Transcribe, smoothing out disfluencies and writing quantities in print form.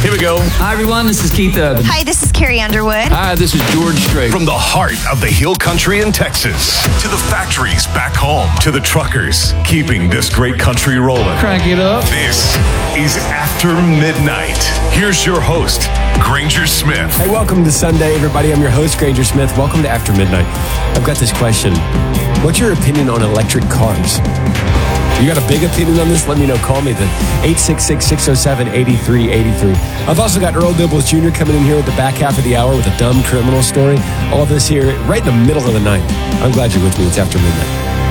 Here we go. Hi, everyone. This is Keith Urban. Hi, this is Carrie Underwood. Hi, this is George Strait. From the heart of the Hill Country in Texas to the factories back home to the truckers keeping this great country rolling. Crank it up. This is After Midnight. Here's your host, Granger Smith. Hey, welcome to Sunday, everybody. I'm your host, Granger Smith. Welcome to After Midnight. I've got this question. What's your opinion on electric cars? You got a big opinion on this? Let me know. Call me then. 866-607-8383. I've also got Earl Dibbles Jr. coming in here with the back half of the hour with a dumb criminal story. All this here right in the middle of the night. I'm glad you're with me. It's After Midnight.